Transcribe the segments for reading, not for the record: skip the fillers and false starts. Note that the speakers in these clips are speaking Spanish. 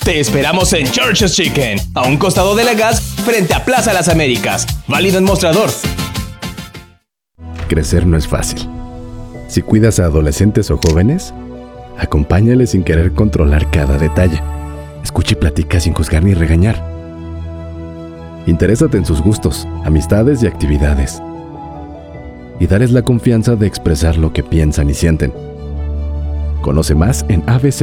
Te esperamos en Church's Chicken, a un costado de la gas, frente a Plaza Las Américas. Válido en mostrador. Crecer no es fácil. Si cuidas a adolescentes o jóvenes, acompáñales sin querer controlar cada detalle. Escucha y platica sin juzgar ni regañar. Interésate en sus gustos, amistades y actividades. Y dales la confianza de expresar lo que piensan y sienten. Conoce más en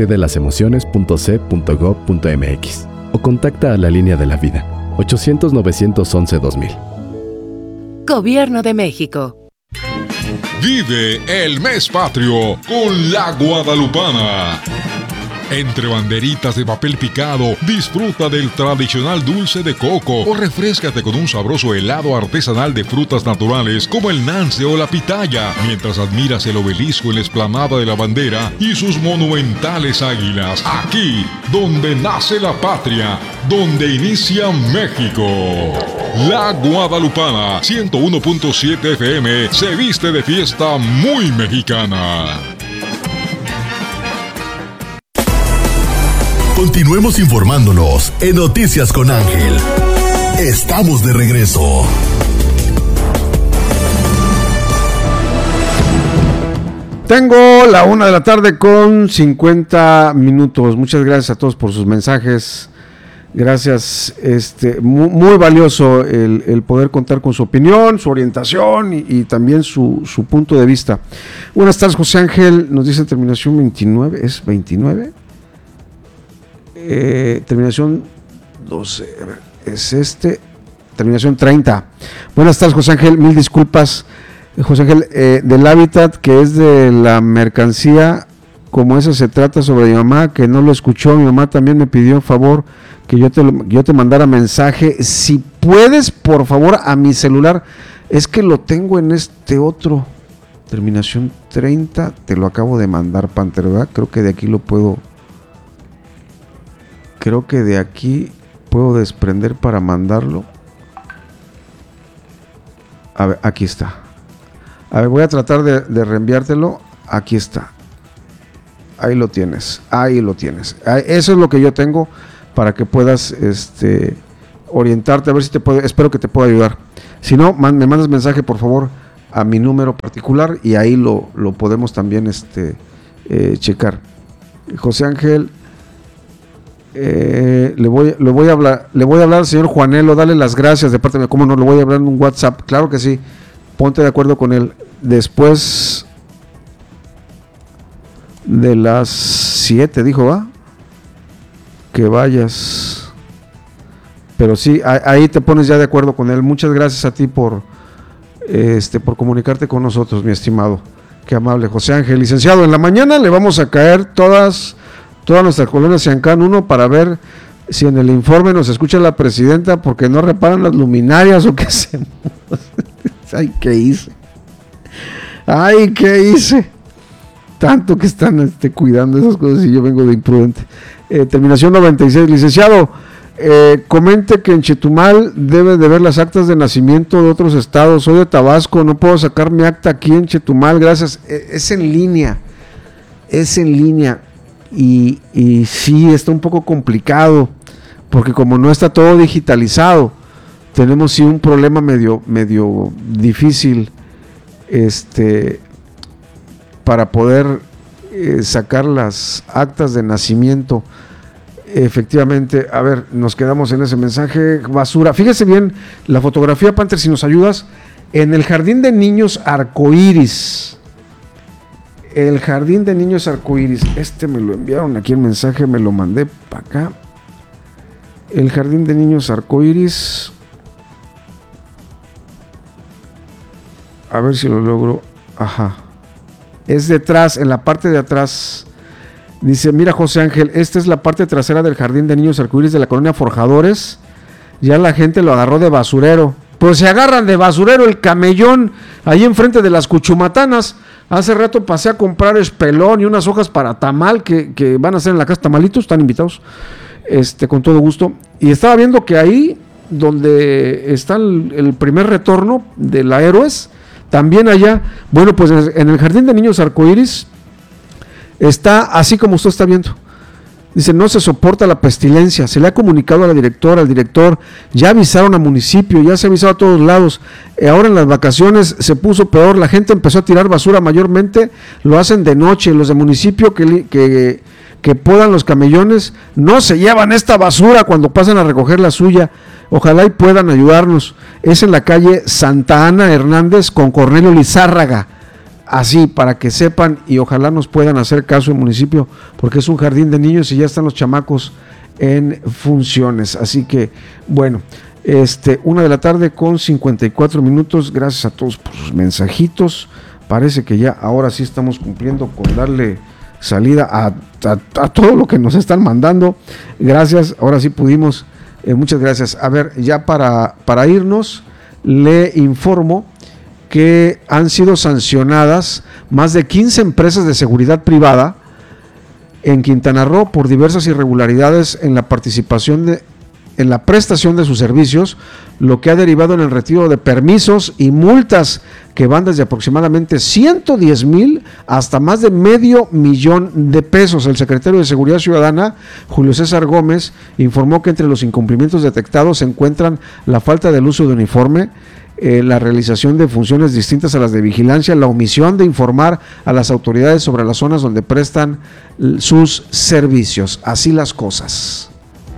abcdelasemociones.c.gov.mx o contacta a la Línea de la Vida, 800-911-2000. Gobierno de México. Vive el mes patrio con la Guadalupana. Entre banderitas de papel picado, disfruta del tradicional dulce de coco o refréscate con un sabroso helado artesanal de frutas naturales como el nance o la pitaya, mientras admiras el obelisco en la explanada de la bandera y sus monumentales águilas. Aquí, donde nace la patria, donde inicia México. La Guadalupana, 101.7 FM, se viste de fiesta muy mexicana. Continuemos informándonos en Noticias con Ángel. Estamos de regreso. Tengo la 1:00 con 50 minutos. Muchas gracias a todos por sus mensajes. Gracias, muy valioso el poder contar con su opinión, su orientación y también su punto de vista. Buenas tardes, José Ángel. Nos dice terminación 29. ¿Es 29? Terminación 12, a ver, es terminación 30. Buenas tardes, José Ángel, mil disculpas, José Ángel, del hábitat que es de la mercancía, como esa se trata sobre mi mamá, que no lo escuchó. Mi mamá también me pidió favor que yo te mandara mensaje, si puedes, por favor, a mi celular, es que lo tengo en este otro, terminación 30, te lo acabo de mandar, Panther, ¿verdad? Creo que de aquí puedo desprender para mandarlo. A ver, aquí está. A ver, voy a tratar de reenviártelo. Aquí está. Ahí lo tienes. Eso es lo que yo tengo para que puedas orientarte, a ver si te puedo, espero que te pueda ayudar. Si no, me mandas mensaje, por favor, a mi número particular y ahí lo podemos también checar. José Ángel, le voy a hablar al señor Juanelo, dale las gracias de parte de mí. ¿Cómo no? Le voy a hablar en un WhatsApp, claro que sí, ponte de acuerdo con él después de las 7, dijo, ¿va? Que vayas, pero sí, ahí te pones ya de acuerdo con él. Muchas gracias a ti por comunicarte con nosotros, mi estimado, qué amable José Ángel. Licenciado, en la mañana le vamos a caer todas nuestras colonias Siancán 1 para ver si en el informe nos escucha la presidenta porque no reparan las luminarias o qué hacemos. Ay, ¿qué hice? Tanto que están cuidando esas cosas y yo vengo de imprudente. Terminación 96, licenciado, comente que en Chetumal debe de ver las actas de nacimiento de otros estados. Soy de Tabasco, no puedo sacar mi acta aquí en Chetumal, gracias. Es en línea. Y sí, está un poco complicado, porque como no está todo digitalizado, tenemos sí un problema medio difícil para poder sacar las actas de nacimiento. Efectivamente, a ver, nos quedamos en ese mensaje, basura. Fíjese bien la fotografía, Panther, si nos ayudas, en el Jardín de Niños Arcoíris. El Jardín de Niños Arcoíris, me lo enviaron aquí el mensaje, me lo mandé para acá. El Jardín de Niños Arcoíris. A ver si lo logro. Ajá. Es detrás, en la parte de atrás. Dice, mira José Ángel, esta es la parte trasera del Jardín de Niños Arcoíris de la colonia Forjadores. Ya la gente lo agarró de basurero. Pues se agarran de basurero el camellón ahí enfrente de las Cuchumatanas. Hace rato pasé a comprar espelón y unas hojas para tamal que van a hacer en la casa tamalitos, están invitados, con todo gusto. Y estaba viendo que ahí donde está el primer retorno de la Héroes, también allá, bueno, pues en el Jardín de Niños Arcoíris está así como usted está viendo. Dice, no se soporta la pestilencia, se le ha comunicado a la directora, al director, ya avisaron al municipio, ya se ha avisado a todos lados, ahora en las vacaciones se puso peor, la gente empezó a tirar basura, mayormente lo hacen de noche, los de municipio que podan los camellones, no se llevan esta basura cuando pasan a recoger la suya, ojalá y puedan ayudarnos. Es en la calle Santa Ana Hernández con Cornelio Lizárraga, así para que sepan y ojalá nos puedan hacer caso el municipio, porque es un jardín de niños y ya están los chamacos en funciones. Así que bueno, 1:00 con 54 minutos. Gracias a todos por sus mensajitos. Parece que ya ahora sí estamos cumpliendo con darle salida a todo lo que nos están mandando. Gracias, ahora sí pudimos. Muchas gracias. A ver, ya para irnos, le informo que han sido sancionadas más de 15 empresas de seguridad privada en Quintana Roo por diversas irregularidades en la participación en la prestación de sus servicios, lo que ha derivado en el retiro de permisos y multas que van desde aproximadamente 110,000 hasta más de $500,000 de pesos. El secretario de Seguridad Ciudadana, Julio César Gómez, informó que entre los incumplimientos detectados se encuentran la falta del uso de uniforme, la realización de funciones distintas a las de vigilancia, la omisión de informar a las autoridades sobre las zonas donde prestan sus servicios. Así las cosas.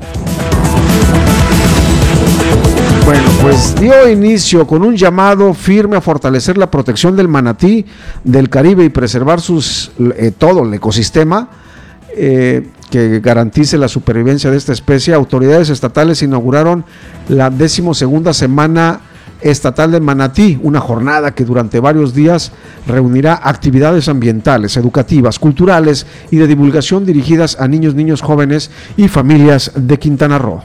Bueno, pues dio inicio con un llamado firme a fortalecer la protección del manatí del Caribe y preservar todo el ecosistema que garantice la supervivencia de esta especie. Autoridades estatales inauguraron la 12ª semana estatal del manatí, una jornada que durante varios días reunirá actividades ambientales, educativas, culturales y de divulgación dirigidas a niños, jóvenes y familias de Quintana Roo.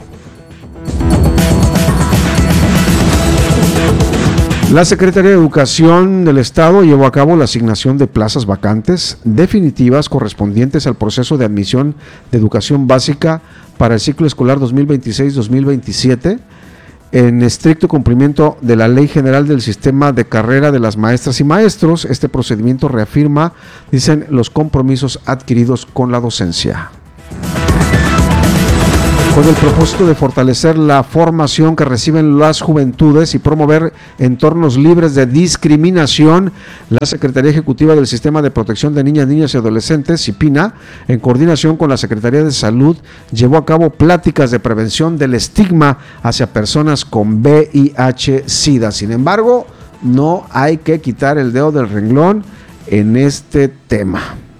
La Secretaría de Educación del Estado llevó a cabo la asignación de plazas vacantes definitivas correspondientes al proceso de admisión de educación básica para el ciclo escolar 2026-2027, en estricto cumplimiento de la Ley General del Sistema de Carrera de las Maestras y Maestros. Este procedimiento reafirma, dicen, los compromisos adquiridos con la docencia. Con el propósito de fortalecer la formación que reciben las juventudes y promover entornos libres de discriminación, la Secretaría Ejecutiva del Sistema de Protección de Niñas y Adolescentes, CIPINA, en coordinación con la Secretaría de Salud, llevó a cabo pláticas de prevención del estigma hacia personas con VIH-Sida. Sin embargo, no hay que quitar el dedo del renglón en este tema.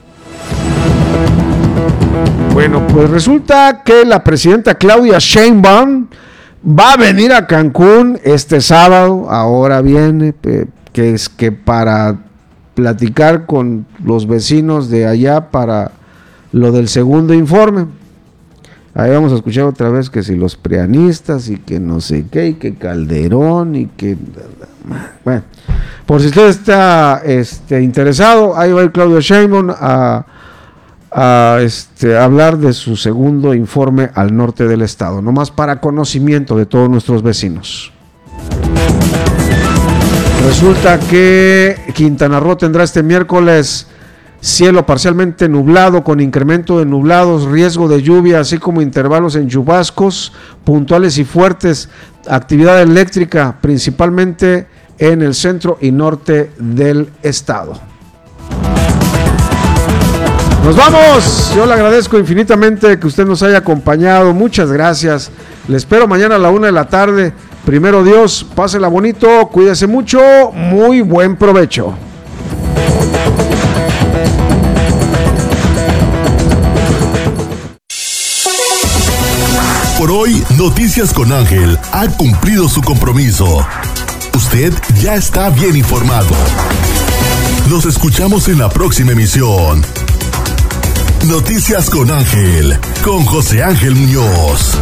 Bueno, pues resulta que la presidenta Claudia Sheinbaum va a venir a Cancún este sábado. Ahora viene, que para platicar con los vecinos de allá para lo del segundo informe. Ahí vamos a escuchar otra vez que si los prianistas y que no sé qué, y que Calderón y que... Bueno, por si usted está interesado, ahí va a ir Claudia Sheinbaum a hablar de su segundo informe al norte del estado, nomás para conocimiento de todos nuestros vecinos. Resulta que Quintana Roo tendrá este miércoles cielo parcialmente nublado con incremento de nublados, riesgo de lluvia, así como intervalos en chubascos puntuales y fuertes, actividad eléctrica principalmente en el centro y norte del estado. Nos vamos. Yo le agradezco infinitamente que usted nos haya acompañado. Muchas gracias. Le espero mañana a la 1:00 p.m. Primero Dios, pásela bonito, cuídese mucho. Muy buen provecho. Por hoy, Noticias con Ángel ha cumplido su compromiso. Usted ya está bien informado. Nos escuchamos en la próxima emisión. Noticias con Ángel, con José Ángel Muñoz.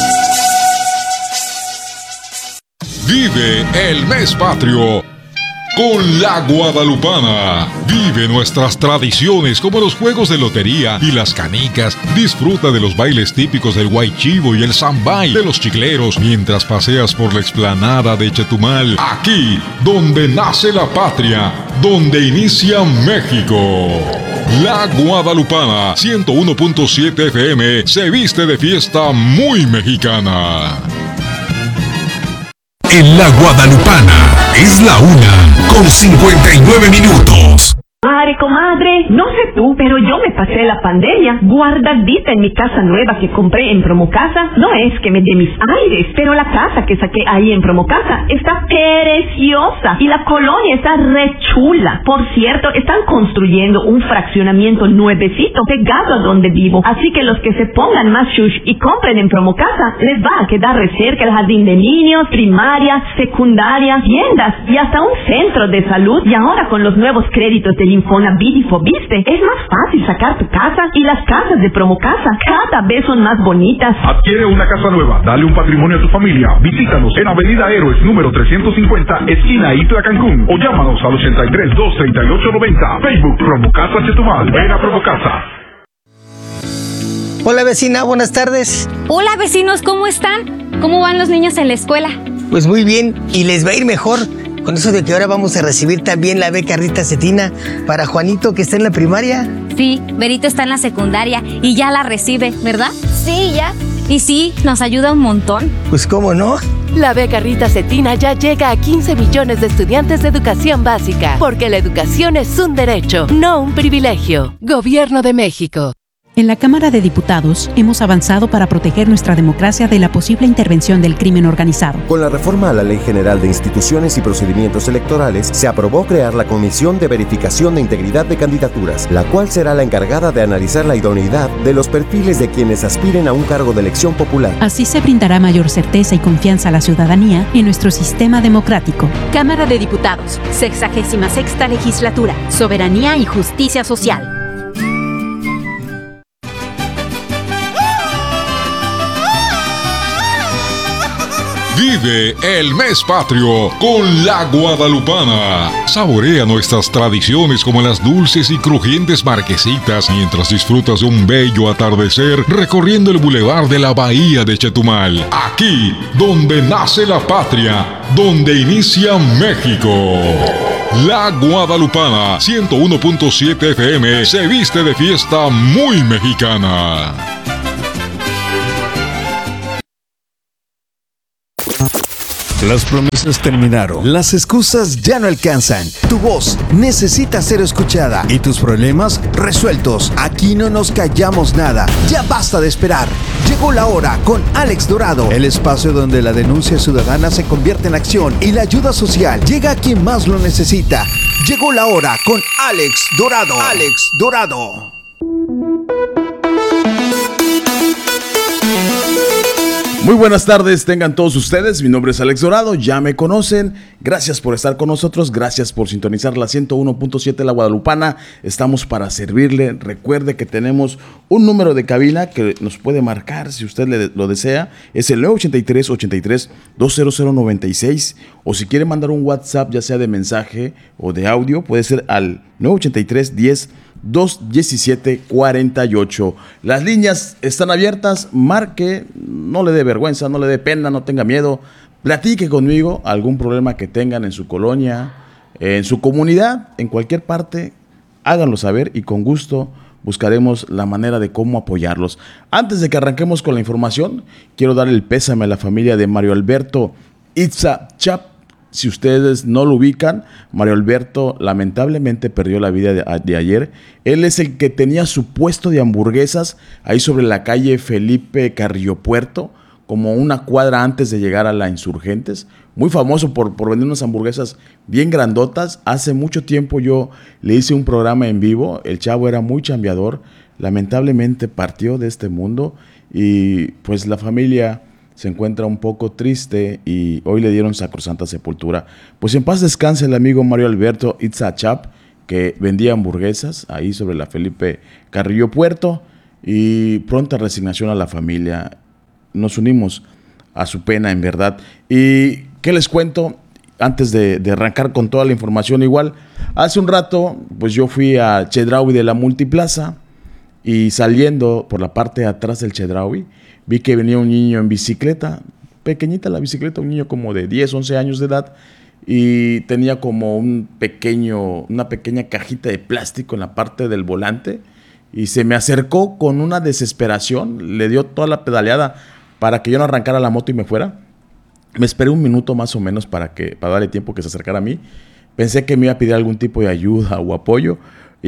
Vive el mes patrio con La Guadalupana. Vive nuestras tradiciones como los juegos de lotería y las canicas. Disfruta de los bailes típicos del Guaychivo y el Zambay de los chicleros mientras paseas por la explanada de Chetumal. Aquí, donde nace la patria, donde inicia México. La Guadalupana 101.7 FM se viste de fiesta muy mexicana. En La Guadalupana es la 1:59. Madre, comadre, no sé tú, pero yo me pasé la pandemia guardadita en mi casa nueva que compré en Promocasa. No es que me dé mis aires, pero la casa que saqué ahí en Promocasa está preciosa y la colonia está re chula. Por cierto, están construyendo un fraccionamiento nuevecito pegado a donde vivo. Así que los que se pongan más shush y compren en Promocasa, les va a quedar re cerca el jardín de niños, primaria, secundaria, tiendas y hasta un centro de salud. Y ahora con los nuevos créditos del Infonavit y Fobiste, es más fácil sacar tu casa y las casas de Promocasa cada vez son más bonitas. Adquiere una casa nueva, dale un patrimonio a tu familia. Visítanos en Avenida Héroes número 350, esquina Itla, Cancún, o llámanos al 83-238-90. Facebook Promocasa Chetumal. Ven a Promocasa. Hola vecina, buenas tardes. Hola vecinos, ¿cómo están? ¿Cómo van los niños en la escuela? Pues muy bien, y les va a ir mejor con eso de que ahora vamos a recibir también la beca Rita Cetina para Juanito, que está en la primaria. Sí, Berito está en la secundaria y ya la recibe, ¿verdad? Sí, ya. Y sí, nos ayuda un montón. Pues cómo no. La beca Rita Cetina ya llega a 15 millones de estudiantes de educación básica, porque la educación es un derecho, no un privilegio. Gobierno de México. En la Cámara de Diputados hemos avanzado para proteger nuestra democracia de la posible intervención del crimen organizado. Con la reforma a la Ley General de Instituciones y Procedimientos Electorales, se aprobó crear la Comisión de Verificación de Integridad de Candidaturas, la cual será la encargada de analizar la idoneidad de los perfiles de quienes aspiren a un cargo de elección popular. Así se brindará mayor certeza y confianza a la ciudadanía en nuestro sistema democrático. Cámara de Diputados, 66ª Legislatura, Soberanía y Justicia Social. Vive el mes patrio con La Guadalupana. Saborea nuestras tradiciones como las dulces y crujientes marquesitas mientras disfrutas de un bello atardecer recorriendo el bulevar de la Bahía de Chetumal. Aquí, donde nace la patria, donde inicia México. La Guadalupana 101.7 FM se viste de fiesta muy mexicana. Las promesas terminaron, las excusas ya no alcanzan, tu voz necesita ser escuchada y tus problemas resueltos. Aquí no nos callamos nada, ya basta de esperar. Llegó la hora con Alex Dorado, el espacio donde la denuncia ciudadana se convierte en acción y la ayuda social llega a quien más lo necesita. Llegó la hora con Alex Dorado. Alex Dorado. Muy buenas tardes, tengan todos ustedes. Mi nombre es Alex Dorado, ya me conocen. Gracias por estar con nosotros, gracias por sintonizar la 101.7 La Guadalupana. Estamos para servirle. Recuerde que tenemos un número de cabina que nos puede marcar si usted lo desea. Es el 983-200-96. O si quiere mandar un WhatsApp, ya sea de mensaje o de audio, puede ser al 983-10-217-48. Las líneas están abiertas, marque, no le dé vergüenza, no le dé pena, no tenga miedo. Platique conmigo algún problema que tengan en su colonia, en su comunidad, en cualquier parte. Háganlo saber y con gusto buscaremos la manera de cómo apoyarlos. Antes de que arranquemos con la información, quiero dar el pésame a la familia de Mario Alberto Itza Chap. Si ustedes no lo ubican, Mario Alberto lamentablemente perdió la vida de ayer. Él es el que tenía su puesto de hamburguesas ahí sobre la calle Felipe Carrillo Puerto, como una cuadra antes de llegar a la Insurgentes. Muy famoso por vender unas hamburguesas bien grandotas. Hace mucho tiempo yo le hice un programa en vivo. El chavo era muy chambeador. Lamentablemente partió de este mundo y pues la familia se encuentra un poco triste y hoy le dieron sacrosanta sepultura. Pues en paz descanse el amigo Mario Alberto Itza Chap, que vendía hamburguesas ahí sobre la Felipe Carrillo Puerto, y pronta resignación a la familia. Nos unimos a su pena, en verdad. ¿Y qué les cuento? antes de arrancar con toda la información igual, hace un rato, pues yo fui a Chedraui de la Multiplaza y saliendo por la parte de atrás del Chedraui, vi que venía un niño en bicicleta, pequeñita la bicicleta, un niño como de 10, 11 años de edad, y tenía como una pequeña cajita de plástico en la parte del volante, y se me acercó con una desesperación, le dio toda la pedaleada para que yo no arrancara la moto y me fuera. Me esperé un minuto más o menos para darle tiempo que se acercara a mí. Pensé que me iba a pedir algún tipo de ayuda o apoyo,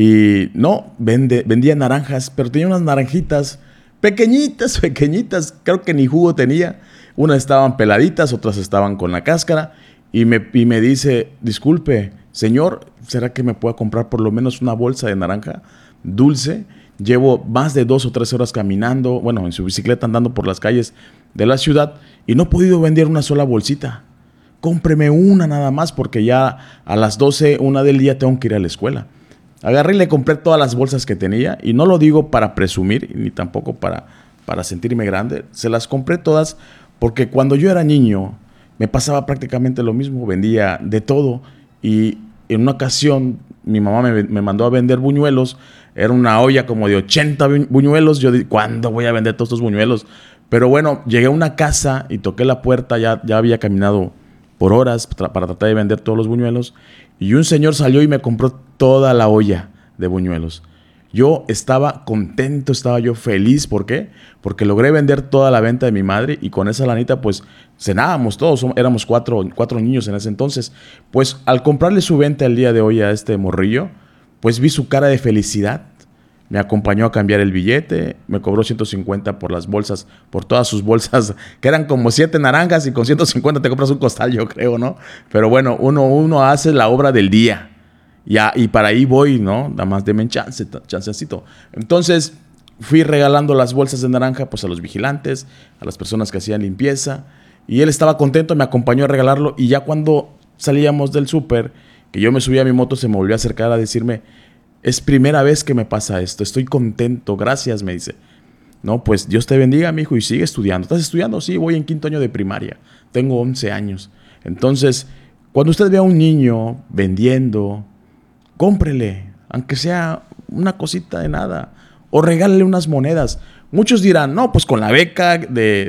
y no, vendía naranjas, pero tenía unas naranjitas pequeñitas, creo que ni jugo tenía. Unas estaban peladitas, otras estaban con la cáscara. Y me dice, disculpe, señor, ¿será que me pueda comprar por lo menos una bolsa de naranja dulce? Llevo más de 2 o 3 horas caminando, bueno, en su bicicleta andando por las calles de la ciudad y no he podido vender una sola bolsita. Cómpreme una nada más porque ya a las 12, 1 del día tengo que ir a la escuela. Agarré y le compré todas las bolsas que tenía y no lo digo para presumir ni tampoco para sentirme grande. Se las compré todas porque cuando yo era niño me pasaba prácticamente lo mismo, vendía de todo y en una ocasión mi mamá me mandó a vender buñuelos, era una olla como de 80 buñuelos, yo dije, ¿cuándo voy a vender todos estos buñuelos? Pero bueno, llegué a una casa y toqué la puerta, ya había caminado por horas para tratar de vender todos los buñuelos y un señor salió y me compró toda la olla de buñuelos. Yo estaba contento, estaba yo feliz. ¿Por qué? Porque logré vender toda la venta de mi madre y con esa lanita pues cenábamos todos, éramos cuatro niños en ese entonces. Pues al comprarle su venta el día de hoy a este morrillo, pues vi su cara de felicidad. Me acompañó a cambiar el billete, me cobró 150 por las bolsas, por todas sus bolsas, que eran como 7 naranjas y con 150 te compras un costal, yo creo, ¿no? Pero bueno, uno hace la obra del día. Ya, y para ahí voy, ¿no? Nada más denme chancecito. Entonces, fui regalando las bolsas de naranja pues a los vigilantes, a las personas que hacían limpieza. Y él estaba contento, me acompañó a regalarlo. Y ya cuando salíamos del súper, que yo me subí a mi moto, se me volvió a acercar a decirme, es primera vez que me pasa esto, estoy contento, gracias, me dice. No, pues Dios te bendiga, mijo, y sigue estudiando. ¿Estás estudiando? Sí, voy en 5º año de primaria. Tengo 11 años. Entonces, cuando usted ve a un niño vendiendo, cómprele, aunque sea una cosita de nada, o regálele unas monedas. Muchos dirán, no, pues con la beca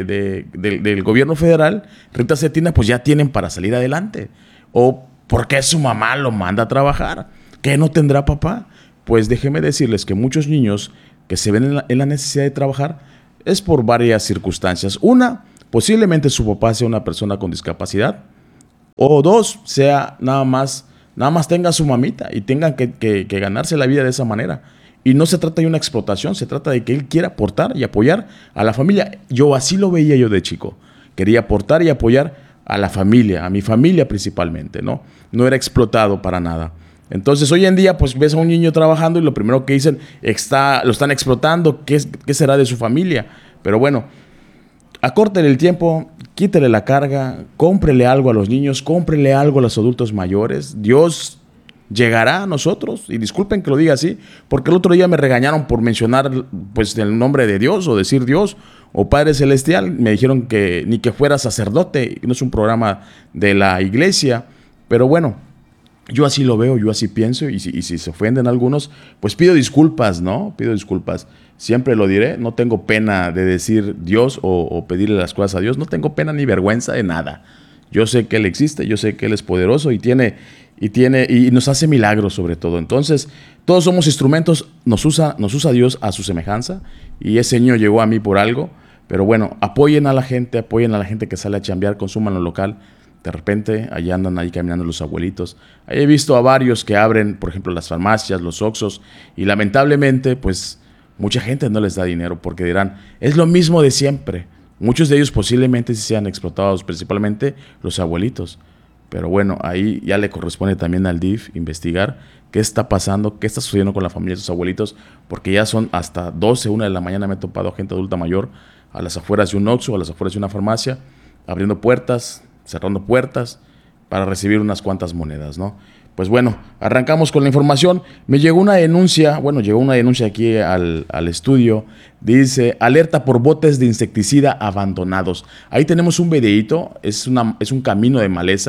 del gobierno federal, Rita Cetina, pues ya tienen para salir adelante. O porque su mamá lo manda a trabajar, ¿qué no tendrá papá? Pues déjenme decirles que muchos niños que se ven en la necesidad de trabajar es por varias circunstancias. Una, posiblemente su papá sea una persona con discapacidad, o 2, sea nada más tenga su mamita y tengan que ganarse la vida de esa manera. Y no se trata de una explotación, se trata de que él quiera aportar y apoyar a la familia. Yo así lo veía yo de chico. Quería aportar y apoyar a la familia, a mi familia principalmente, ¿no? No era explotado para nada. Entonces hoy en día pues ves a un niño trabajando y lo primero que dicen, lo están explotando, ¿qué será de su familia? Pero bueno, acórtele el tiempo, quítele la carga, cómprele algo a los niños, cómprele algo a los adultos mayores. Dios llegará a nosotros, y disculpen que lo diga así, porque el otro día me regañaron por mencionar pues el nombre de Dios o decir Dios o Padre Celestial. Me dijeron que ni que fuera sacerdote, no es un programa de la iglesia, pero bueno, yo así lo veo, yo así pienso, y si se ofenden algunos, pues pido disculpas, ¿no? Pido disculpas. Siempre lo diré, no tengo pena de decir Dios o pedirle las cosas a Dios, no tengo pena ni vergüenza de nada. Yo sé que Él existe, yo sé que Él es poderoso y nos hace milagros sobre todo. Entonces, todos somos instrumentos, nos usa Dios a su semejanza, y ese niño llegó a mí por algo. Pero bueno, apoyen a la gente que sale a chambear, consuman lo local. De repente, allá andan ahí caminando los abuelitos. Ahí he visto a varios que abren, por ejemplo, las farmacias, los Oxxos, y lamentablemente, pues, mucha gente no les da dinero porque dirán, es lo mismo de siempre. Muchos de ellos posiblemente sí sean explotados, principalmente los abuelitos. Pero bueno, ahí ya le corresponde también al DIF investigar qué está pasando, qué está sucediendo con la familia de esos abuelitos, porque ya son hasta 12, 1 de la mañana me he topado a gente adulta mayor a las afueras de un Oxxo, a las afueras de una farmacia, abriendo puertas, cerrando puertas para recibir unas cuantas monedas, ¿no? Pues bueno, arrancamos con la información. Me llegó una denuncia aquí al estudio. Dice, alerta por botes de insecticida abandonados. Ahí tenemos un videíto, es un camino de maleza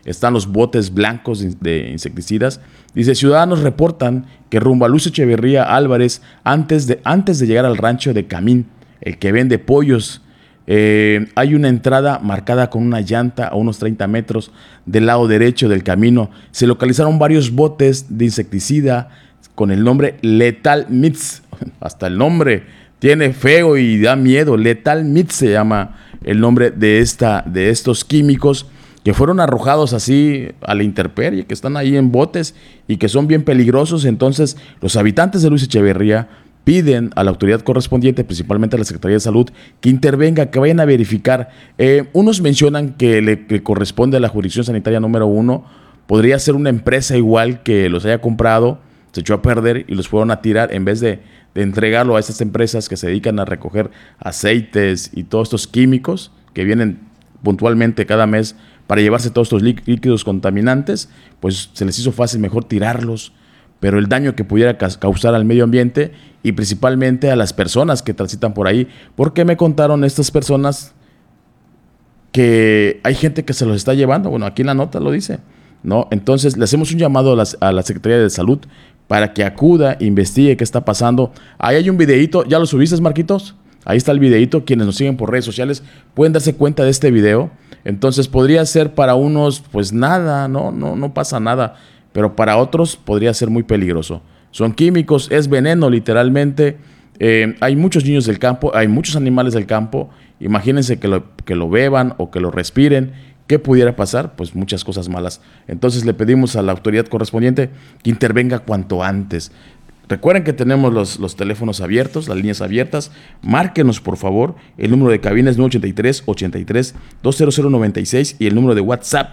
están los botes blancos de insecticidas. Dice, ciudadanos reportan que rumbo a Luz Echeverría Álvarez, antes de llegar al rancho de Camín, el que vende pollos, hay una entrada marcada con una llanta a unos 30 metros del lado derecho del camino. Se localizaron varios botes de insecticida con el nombre Lethal Mix. Hasta el nombre tiene feo y da miedo. Lethal Mix se llama el nombre de estos químicos que fueron arrojados así a la intemperie, que están ahí en botes y que son bien peligrosos. Entonces, los habitantes de Luz Echeverría piden a la autoridad correspondiente, principalmente a la Secretaría de Salud, que intervenga, que vayan a verificar. Unos mencionan que le corresponde a la jurisdicción sanitaria número 1. Podría ser una empresa igual que los haya comprado, se echó a perder y los fueron a tirar en vez de entregarlo a estas empresas que se dedican a recoger aceites y todos estos químicos que vienen puntualmente cada mes para llevarse todos estos líquidos contaminantes. Pues se les hizo fácil mejor tirarlos, pero el daño que pudiera causar al medio ambiente y principalmente a las personas que transitan por ahí, porque me contaron estas personas que hay gente que se los está llevando. Bueno, aquí en la nota lo dice, ¿no? Entonces le hacemos un llamado a la Secretaría de Salud para que acuda, investigue qué está pasando. Ahí hay un videíto, ¿ya lo subiste, Marquitos? Ahí está el videíto, quienes nos siguen por redes sociales pueden darse cuenta de este video. Entonces podría ser para unos, pues nada, no pasa nada, pero para otros podría ser muy peligroso. Son químicos, es veneno literalmente. Hay muchos niños del campo, hay muchos animales del campo. Imagínense que lo beban o que lo respiren. ¿Qué pudiera pasar? Pues muchas cosas malas. Entonces le pedimos a la autoridad correspondiente que intervenga cuanto antes. Recuerden que tenemos los teléfonos abiertos, las líneas abiertas. Márquenos, por favor. El número de cabina es 983-83-20096 y el número de WhatsApp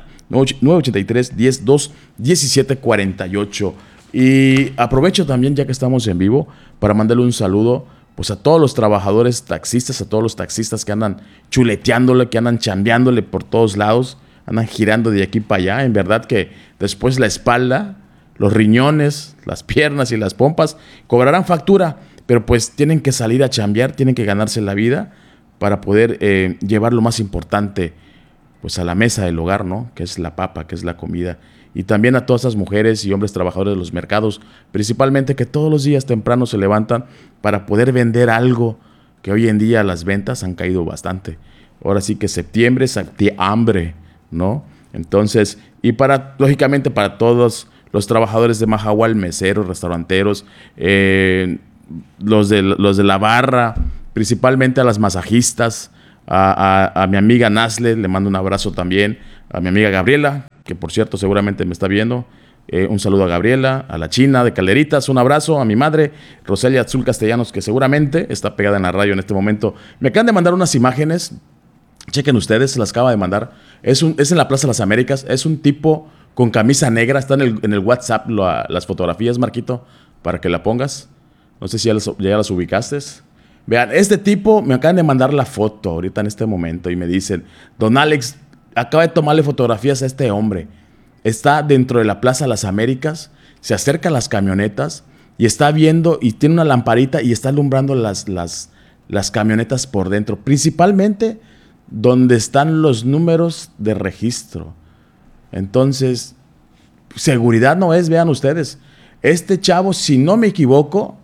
983-10-2-1748. Y aprovecho también, ya que estamos en vivo, para mandarle un saludo pues a todos los trabajadores taxistas, a todos los taxistas que andan chuleteándole, que andan chambeándole por todos lados, andan girando de aquí para allá. En verdad que después la espalda, los riñones, las piernas y las pompas cobrarán factura, pero pues tienen que salir a chambear, tienen que ganarse la vida para poder llevar lo más importante pues a la mesa del hogar, ¿no? Que es la papa, que es la comida. Y también a todas esas mujeres y hombres trabajadores de los mercados, principalmente, que todos los días temprano se levantan para poder vender algo, que hoy en día las ventas han caído bastante. Ahora sí que septiembre, hambre, ¿no? Entonces, y lógicamente para todos los trabajadores de Mahahual, meseros, restauranteros, los de la barra, principalmente a las masajistas, a mi amiga Nasle, le mando un abrazo también, a mi amiga Gabriela, que por cierto seguramente me está viendo, un saludo a Gabriela, a la China de Calderitas, un abrazo a mi madre, Roselia Azul Castellanos, que seguramente está pegada en la radio en este momento. Me acaban de mandar unas imágenes, chequen ustedes, se las acaba de mandar, es en la Plaza de las Américas, es un tipo con camisa negra, está en el WhatsApp las fotografías, Marquito, para que la pongas, no sé si ya las ubicaste. Vean, este tipo me acaban de mandar la foto ahorita en este momento y me dicen, don Alex, acaba de tomarle fotografías a este hombre. Está dentro de la Plaza de las Américas, se acerca a las camionetas y está viendo y tiene una lamparita y está alumbrando las camionetas por dentro, principalmente donde están los números de registro. Entonces, seguridad no es, vean ustedes. Este chavo, si no me equivoco,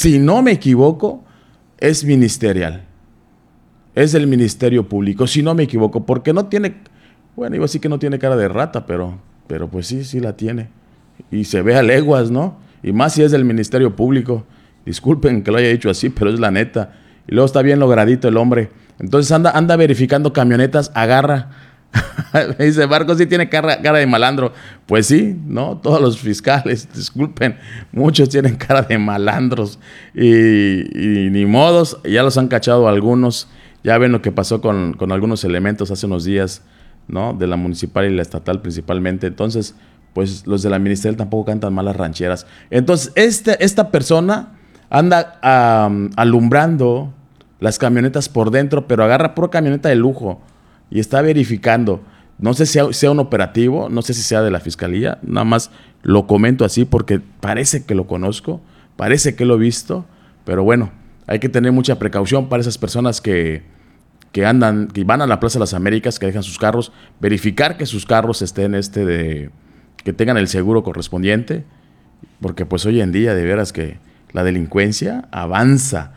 es ministerial. Es del Ministerio Público, si no me equivoco, porque no tiene, bueno, iba a decir que no tiene cara de rata, pero pues sí la tiene. Y se ve a leguas, ¿no? Y más si es del Ministerio Público. Disculpen que lo haya dicho así, pero es la neta. Y luego está bien logradito el hombre. Entonces anda verificando camionetas, agarra. Me dice, Marcos, sí tiene cara de malandro. Pues sí, ¿no? Todos los fiscales, disculpen, muchos tienen cara de malandros. Y ni modos, ya los han cachado algunos. Ya ven lo que pasó con algunos elementos hace unos días, ¿no? De la municipal y la estatal principalmente. Entonces, pues los de la ministerial tampoco cantan malas rancheras. Entonces, esta persona anda alumbrando las camionetas por dentro, pero agarra pura camioneta de lujo y está verificando. No sé si sea un operativo, no sé si sea de la fiscalía, nada más lo comento así porque parece que lo conozco, parece que lo he visto, pero bueno, hay que tener mucha precaución para esas personas que que van a la Plaza de las Américas, que dejan sus carros, verificar que sus carros estén que tengan el seguro correspondiente, porque pues hoy en día de veras que la delincuencia avanza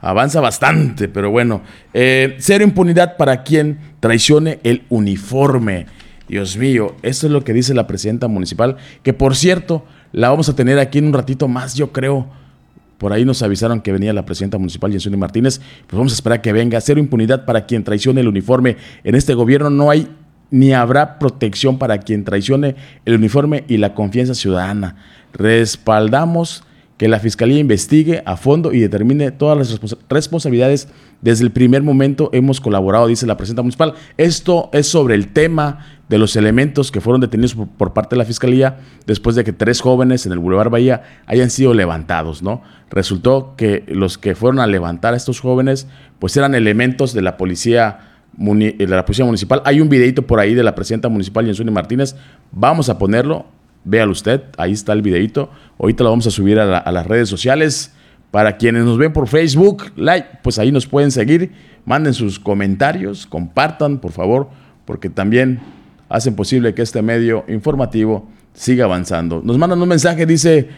bastante, pero bueno, cero impunidad para quien traicione el uniforme. Dios mío, esto es lo que dice la presidenta municipal, que por cierto, la vamos a tener aquí en un ratito más, yo creo. Por ahí nos avisaron que venía la presidenta municipal, Yensuni Martínez, pues vamos a esperar que venga. Cero impunidad para quien traicione el uniforme. En este gobierno no hay ni habrá protección para quien traicione el uniforme y la confianza ciudadana. Respaldamos que la Fiscalía investigue a fondo y determine todas las responsabilidades. Desde el primer momento hemos colaborado, dice la presidenta municipal. Esto es sobre el tema de los elementos que fueron detenidos por parte de la Fiscalía después de que 3 jóvenes en el Boulevard Bahía hayan sido levantados, ¿no? Resultó que los que fueron a levantar a estos jóvenes pues eran elementos de la policía municipal. Hay un videito por ahí de la presidenta municipal, Yensuni Martínez. Vamos a ponerlo. Véalo usted, ahí está el videito. Ahorita lo vamos a subir a las redes sociales. Para quienes nos ven por Facebook Live, pues ahí nos pueden seguir. Manden sus comentarios, compartan, por favor, porque también hacen posible que este medio informativo siga avanzando. Nos mandan un mensaje, dice,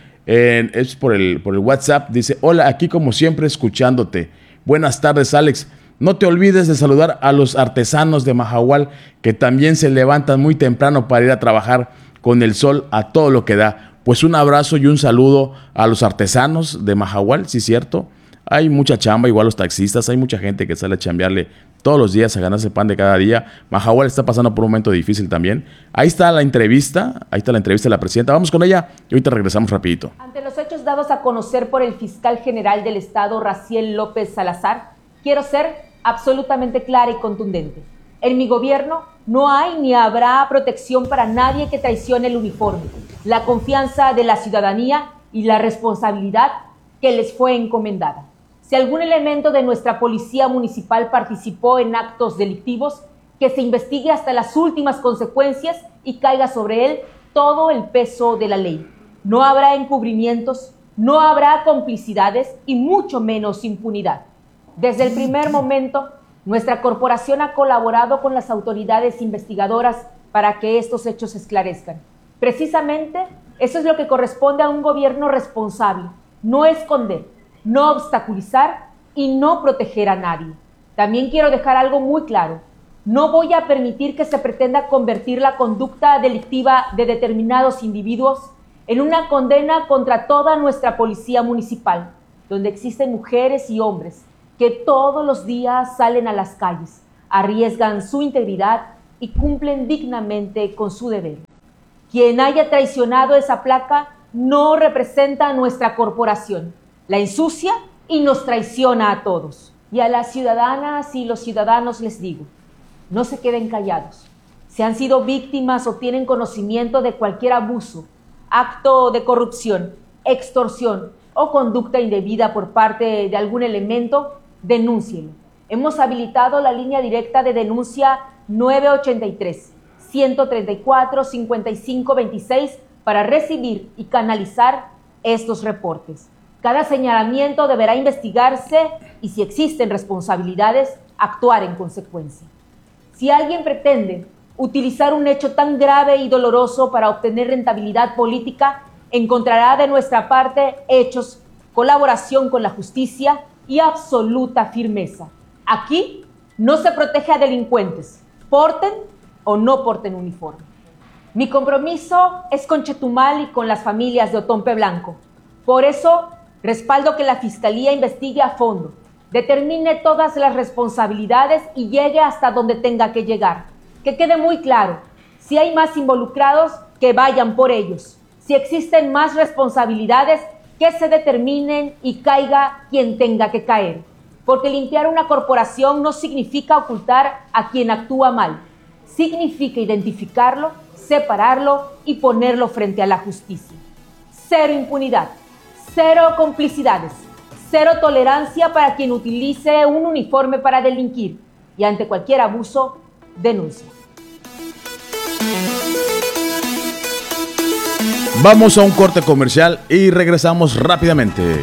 es por el WhatsApp, dice: hola, aquí como siempre escuchándote. Buenas tardes, Alex. No te olvides de saludar a los artesanos de Mahahual, que también se levantan muy temprano para ir a trabajar con el sol a todo lo que da. Pues un abrazo y un saludo a los artesanos de Mahahual, sí, cierto. Hay mucha chamba, igual los taxistas, hay mucha gente que sale a chambearle todos los días a ganarse pan de cada día. Mahahual está pasando por un momento difícil también. Ahí está la entrevista de la presidenta. Vamos con ella y ahorita regresamos rapidito. Ante los hechos dados a conocer por el fiscal general del Estado, Raciel López Salazar, quiero ser absolutamente clara y contundente. En mi gobierno no hay ni habrá protección para nadie que traicione el uniforme, la confianza de la ciudadanía y la responsabilidad que les fue encomendada. Si algún elemento de nuestra policía municipal participó en actos delictivos, que se investigue hasta las últimas consecuencias y caiga sobre él todo el peso de la ley. No habrá encubrimientos, no habrá complicidades y mucho menos impunidad. Desde el primer momento, nuestra corporación ha colaborado con las autoridades investigadoras para que estos hechos se esclarezcan. Precisamente, eso es lo que corresponde a un gobierno responsable: no esconder, no obstaculizar y no proteger a nadie. También quiero dejar algo muy claro: no voy a permitir que se pretenda convertir la conducta delictiva de determinados individuos en una condena contra toda nuestra policía municipal, donde existen mujeres y hombres que todos los días salen a las calles, arriesgan su integridad y cumplen dignamente con su deber. Quien haya traicionado esa placa no representa a nuestra corporación, la ensucia y nos traiciona a todos. Y a las ciudadanas y los ciudadanos les digo: no se queden callados. Si han sido víctimas o tienen conocimiento de cualquier abuso, acto de corrupción, extorsión o conducta indebida por parte de algún elemento, denúncielo. Hemos habilitado la línea directa de denuncia 983-134-5526 para recibir y canalizar estos reportes. Cada señalamiento deberá investigarse y, si existen responsabilidades, actuar en consecuencia. Si alguien pretende utilizar un hecho tan grave y doloroso para obtener rentabilidad política, encontrará de nuestra parte hechos, colaboración con la justicia y absoluta firmeza. Aquí no se protege a delincuentes, porten o no porten uniforme. Mi compromiso es con Chetumal y con las familias de Otompe Blanco. Por eso, respaldo que la Fiscalía investigue a fondo, determine todas las responsabilidades y llegue hasta donde tenga que llegar. Que quede muy claro: si hay más involucrados, que vayan por ellos. Si existen más responsabilidades, que se determinen y caiga quien tenga que caer. Porque limpiar una corporación no significa ocultar a quien actúa mal. Significa identificarlo, separarlo y ponerlo frente a la justicia. Cero impunidad, cero complicidades, cero tolerancia para quien utilice un uniforme para delinquir. Y ante cualquier abuso, denuncia. Vamos a un corte comercial y regresamos rápidamente.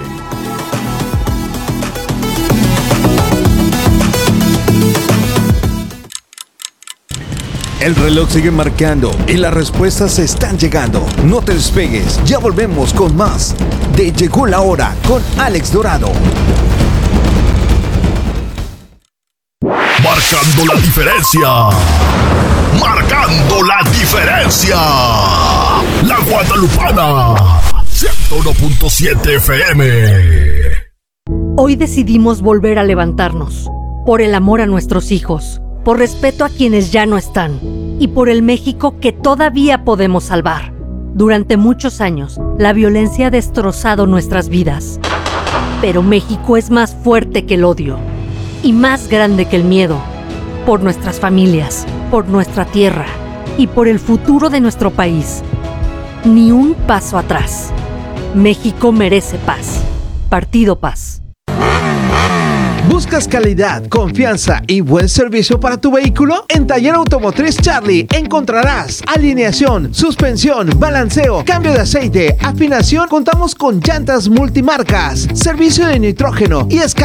El reloj sigue marcando y las respuestas están llegando. No te despegues, ya volvemos con más de Llegó la Hora con Alex Dorado. Marcando la diferencia. Marcando la diferencia. La Guadalupana. 101.7 FM. Hoy decidimos volver a levantarnos. Por el amor a nuestros hijos. Por respeto a quienes ya no están. Y por el México que todavía podemos salvar. Durante muchos años, la violencia ha destrozado nuestras vidas. Pero México es más fuerte que el odio. Y más grande que el miedo. Por nuestras familias, por nuestra tierra y por el futuro de nuestro país. Ni un paso atrás. México merece paz. Partido Paz. ¿Buscas calidad, confianza y buen servicio para tu vehículo? En Taller Automotriz Charlie encontrarás alineación, suspensión, balanceo, cambio de aceite, afinación. Contamos con llantas multimarcas, servicio de nitrógeno y escala